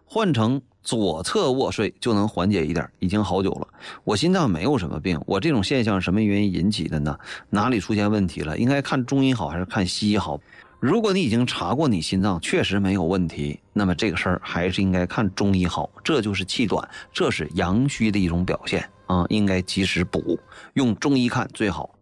换成左侧卧睡就能缓解一点，已经好久了。我心脏没有什么病，我这种现象是什么原因引起的呢？哪里出现问题了？应该看中医好还是看西医好？如果你已经查过你心脏确实没有问题，那么这个事儿还是应该看中医好。这就是气短，这是阳虚的一种表现啊，应该及时补，用中医看最好。